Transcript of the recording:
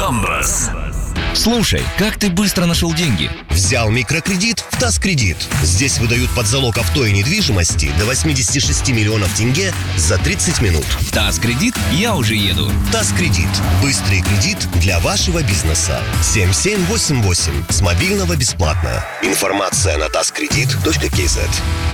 Донбасс. Слушай, как ты быстро нашел деньги? Взял микрокредит в ТАСС-кредит. Здесь выдают под залог авто и недвижимости до 86 миллионов тенге за 30 минут. ТАСС-кредит, я уже еду. ТАСС-кредит. Быстрый кредит для вашего бизнеса. 7788. С мобильного бесплатно. Информация на tasskredit.kz.